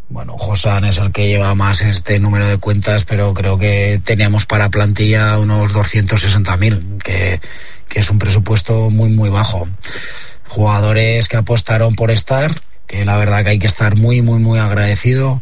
bueno, Josan es el que lleva más este número de cuentas, pero creo que teníamos para plantilla unos 260.000, que es un presupuesto muy, muy bajo. Jugadores que apostaron por estar, que la verdad que hay que estar muy, muy, muy agradecido.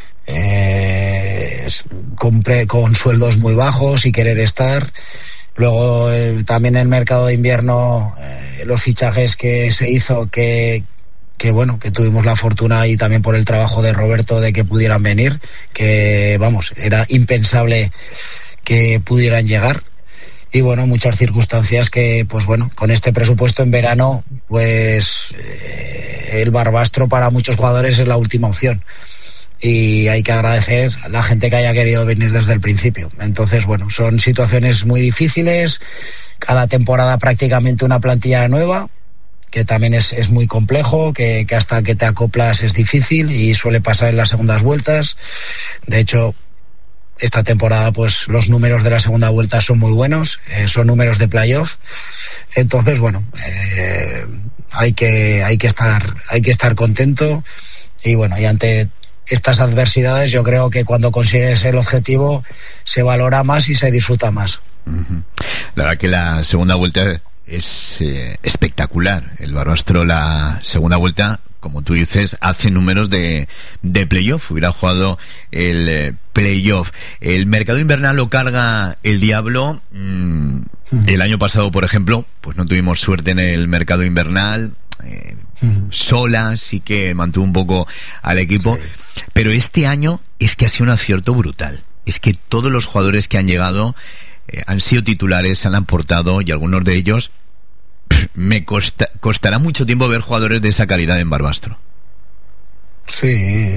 Con sueldos muy bajos y querer estar. Luego también el mercado de invierno, los fichajes que se hizo, que tuvimos la fortuna, y también por el trabajo de Roberto, de que pudieran venir, que vamos, era impensable que pudieran llegar. Y bueno, muchas circunstancias que, pues bueno, con este presupuesto en verano, pues el Barbastro para muchos jugadores es la última opción. Y hay que agradecer a la gente que haya querido venir desde el principio. Entonces, bueno, son situaciones muy difíciles. Cada temporada prácticamente una plantilla nueva, que también es muy complejo, que hasta que te acoplas es difícil y suele pasar en las segundas vueltas. De hecho, esta temporada pues los números de la segunda vuelta son muy buenos, son números de playoff. Entonces, bueno, hay que estar contento. Y bueno, y ante estas adversidades yo creo que cuando consigues el objetivo se valora más y se disfruta más. La verdad que la segunda vuelta es espectacular. El Barbastro, la segunda vuelta, como tú dices, hace números de playoff. Hubiera jugado el playoff. El mercado invernal lo carga el diablo. El año pasado, por ejemplo, pues no tuvimos suerte en el mercado invernal. Sola sí que mantuvo un poco al equipo, sí. Pero este año es que ha sido un acierto brutal. Es que todos los jugadores que han llegado han sido titulares, han aportado, y algunos de ellos me costará mucho tiempo ver jugadores de esa calidad en Barbastro. Sí,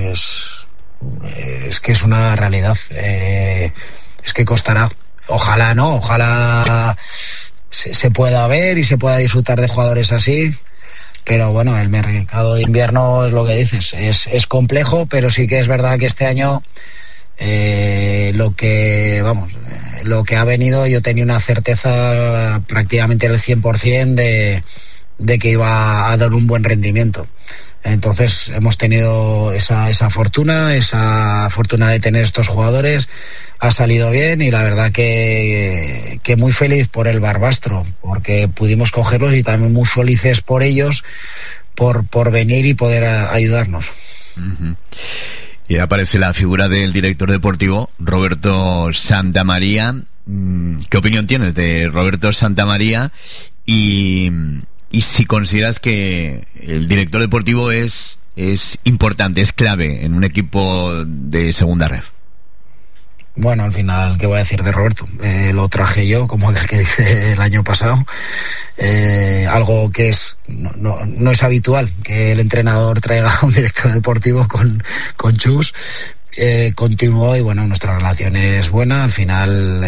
es que es una realidad. Es que costará. Ojalá se pueda ver y se pueda disfrutar de jugadores así. Pero bueno, el mercado de invierno es lo que dices, es complejo, pero sí que es verdad que este año lo que ha venido, yo tenía una certeza prácticamente del 100% de que iba a dar un buen rendimiento. Entonces hemos tenido esa fortuna de tener estos jugadores. Ha salido bien y la verdad que muy feliz por el Barbastro, porque pudimos cogerlos, y también muy felices por ellos por venir y poder ayudarnos. Uh-huh. Y aparece la figura del director deportivo, Roberto Santamaría. ¿Qué opinión tienes de Roberto Santamaría? Y si consideras que el director deportivo es importante, es clave en un equipo de segunda ref. Bueno, al final, ¿qué voy a decir de Roberto? Lo traje yo, como el que dice el año pasado. Algo que no es habitual, que el entrenador traiga a un director deportivo con Chus. Continuó, y bueno, nuestra relación es buena. Al final,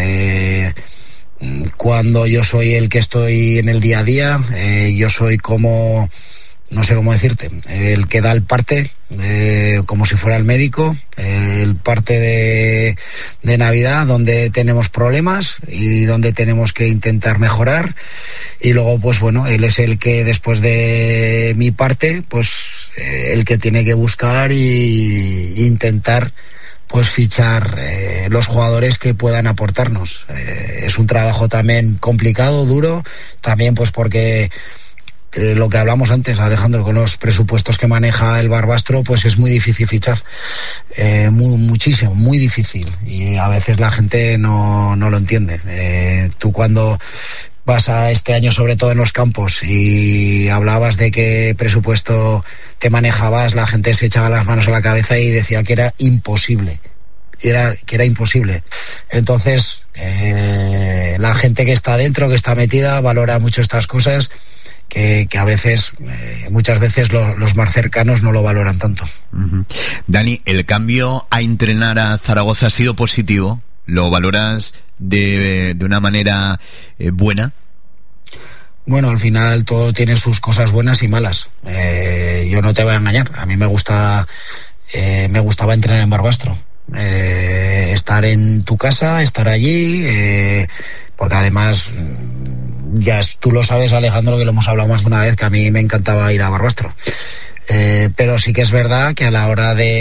cuando yo soy el que estoy en el día a día, yo soy como, no sé cómo decirte, el que da el parte, como si fuera el médico, el parte de Navidad, donde tenemos problemas y donde tenemos que intentar mejorar. Y luego, pues bueno, él es el que, después de mi parte, pues el que tiene que buscar y intentar pues fichar los jugadores que puedan aportarnos. Es un trabajo también complicado, duro, también pues porque lo que hablamos antes, Alejandro, con los presupuestos que maneja el Barbastro, pues es muy difícil fichar, muchísimo, muy difícil, y a veces la gente no lo entiende. Tú cuando vas a este año, sobre todo en los campos, y hablabas de qué presupuesto te manejabas, la gente se echaba las manos a la cabeza y decía que era imposible. Que era imposible. Entonces, la gente que está dentro, que está metida, valora mucho estas cosas que a veces, muchas veces los más cercanos no lo valoran tanto. Uh-huh. Dani, ¿el cambio a entrenar a Zaragoza ha sido positivo? ¿Lo valoras de una manera buena? Bueno, al final todo tiene sus cosas buenas y malas. Yo no te voy a engañar. A mí me gustaba entrenar en Barbastro. Estar en tu casa, estar allí, porque además, ya tú lo sabes, Alejandro, que lo hemos hablado más de una vez, que a mí me encantaba ir a Barbastro. Pero sí que es verdad que a la hora de